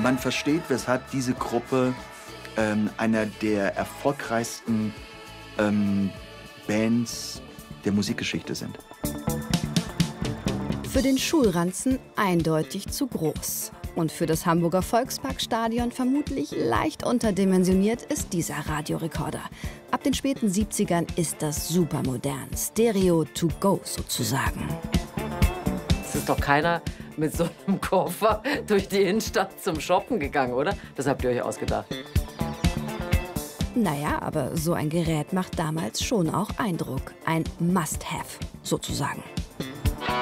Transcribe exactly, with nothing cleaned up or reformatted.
Man versteht, weshalb diese Gruppe ähm, einer der erfolgreichsten ähm, Bands der Musikgeschichte sind. Für den Schulranzen eindeutig zu groß. Und für das Hamburger Volksparkstadion vermutlich leicht unterdimensioniert ist dieser Radiorekorder. Ab den späten siebzigern ist das supermodern, Stereo to go sozusagen. Es ist doch keiner mit so einem Koffer durch die Innenstadt zum Shoppen gegangen, oder? Das habt ihr euch ausgedacht. Naja, aber so ein Gerät macht damals schon auch Eindruck. Ein Must-Have sozusagen.